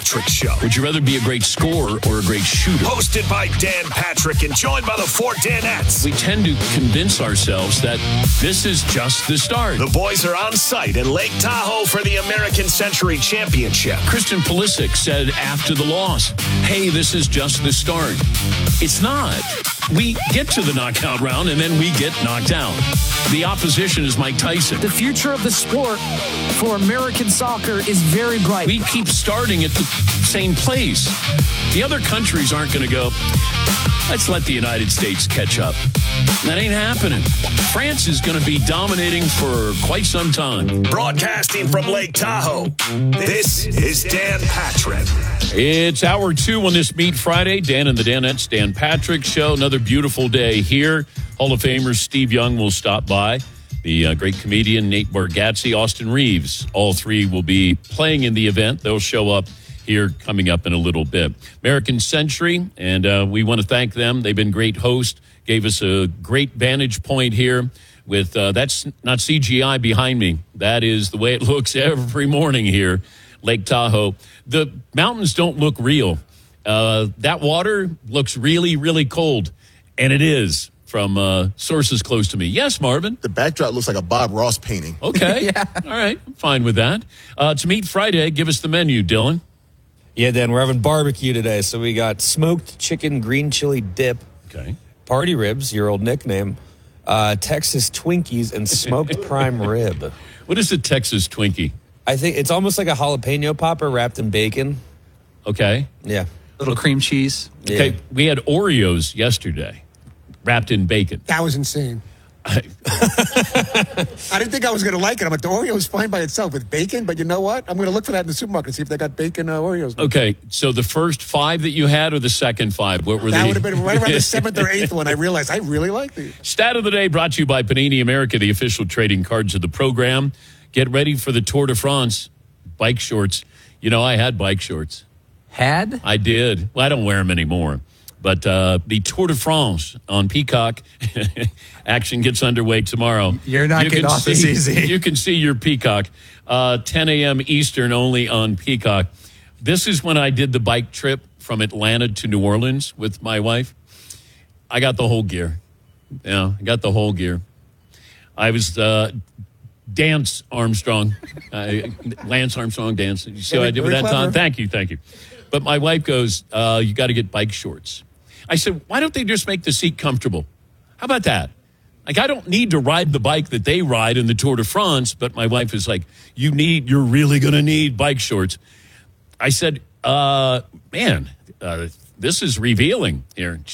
Patrick Show. Would you rather be a great scorer or a great shooter? Hosted by Dan Patrick and joined by the four Danettes. We tend to convince ourselves that this is just the start. The boys are on site in Lake Tahoe for the American Century Championship. Christian Pulisic said after the loss, hey, this is just the start. It's not. We get to the knockout round and then we get knocked out. The opposition is Mike Tyson. The future of the sport for American soccer is very bright. We keep starting at the same place. The other countries aren't going to go, let's let the United States catch up. That ain't happening. France is going to be dominating for quite some time. Broadcasting from Lake Tahoe, this is Dan Patrick. It's hour 2 on this Meat Friday. Dan and the Danettes, Dan Patrick Show. Another beautiful day here. Hall of Famer Steve Young will stop by. The great comedian Nate Bargatze, Austin Reeves. All three will be playing in the event. They'll show up here coming up in a little bit. American Century, and we want to thank them. They've been great hosts. Gave us a great vantage point here with, that's not CGI behind me. That is the way it looks every morning here, Lake Tahoe. The mountains don't look real. That water looks really, really cold, and it is from sources close to me. Yes, Marvin? The backdrop looks like a Bob Ross painting. Okay. Yeah. All right. I'm fine with that. To Meat Friday, give us the menu, Dylan. Yeah, Dan, we're having barbecue today, so we got smoked chicken green chili dip, Okay. party ribs, your old nickname, Texas Twinkies, and smoked prime rib. What is a Texas Twinkie? I think it's almost like a jalapeno popper wrapped in bacon. Okay. Yeah. Little cream cheese. Okay. Yeah. We had Oreos yesterday wrapped in bacon. That was insane. I didn't think I was going to like it. I'm like, the Oreo is fine by itself with bacon, but you know what? I'm going to look for that in the supermarket and see if they got bacon Oreos. Okay, so the first 5 that you had or the second 5? What were That they? would have been right around the 7th or 8th one. I realized I really like these. Stat of the day brought to you by Panini America, the official trading cards of the program. Get ready for the Tour de France. Bike shorts. You know, I had bike shorts. Had? I did. Well, I don't wear them anymore. But the Tour de France on Peacock, action gets underway tomorrow. You're not getting off this easy. You can see your Peacock, 10 a.m. Eastern only on Peacock. This is when I did the bike trip from Atlanta to New Orleans with my wife. I got the whole gear. Yeah, I got the whole gear. I was Dance Armstrong, Lance Armstrong dance. You see what I did with that, Don? Thank you. But my wife goes, you got to get bike shorts. I said, why don't they just make the seat comfortable? How about that? Like, I don't need to ride the bike that they ride in the Tour de France, but my wife is like, you're really going to need bike shorts. I said, this is revealing here.